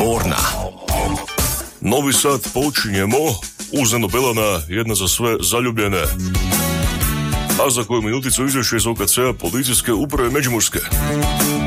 Zborna. Novi Sad počinjemo uz Neno Belana, jedna za sve zaljubljene. A za koju minuticu izvješće iz OKC-a Policijske uprave Međimurske.